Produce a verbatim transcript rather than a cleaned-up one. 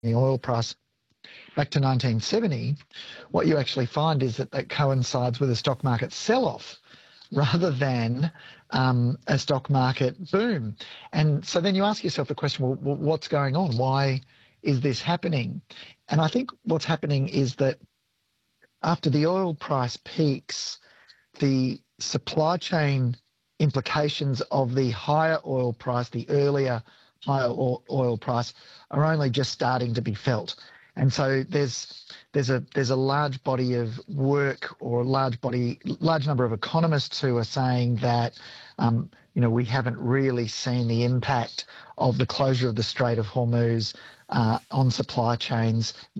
the oil price back to nineteen seventy, what you actually find is that that coincides with a stock market sell-off rather than um, a stock market boom. And so then you ask yourself the question, well, well, what's going on? Why is this happening? And I think what's happening is that after the oil price peaks, the supply chain implications of the higher oil price, the earlier higher oil price, are only just starting to be felt. And so there's there's a there's a large body of work or a large body large number of economists who are saying that um, you know we haven't really seen the impact of the closure of the Strait of Hormuz uh, on supply chains